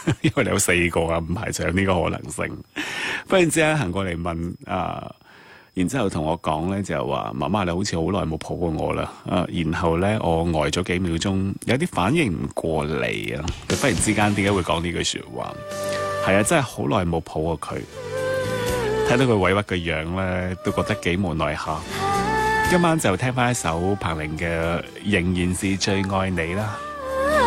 因為你有4個啊，唔排除有呢個可能性。忽然之間行過嚟問然之後同我講咧就話媽媽你好似好耐冇抱過我啦，然後咧我呆咗幾秒鐘，有啲反應唔過嚟啊！佢忽然之間點解會講呢句説話？係啊，真係好耐冇抱過佢，睇到佢委屈嘅樣咧，都覺得幾無奈下。今晚就聽翻一首彭羚嘅《仍然是最愛你》啦。